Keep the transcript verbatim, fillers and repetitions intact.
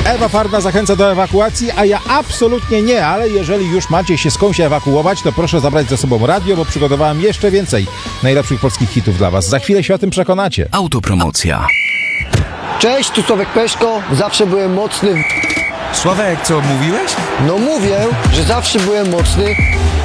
Ewa Farna zachęca do ewakuacji, a ja absolutnie nie, ale jeżeli już macie się skądś ewakuować, to proszę zabrać ze sobą radio, bo przygotowałem jeszcze więcej najlepszych polskich hitów dla was. Za chwilę się o tym przekonacie. Autopromocja. Cześć, tu Sławek Peszko, zawsze byłem mocny w... Sławek, co mówiłeś? No mówię, że zawsze byłem mocny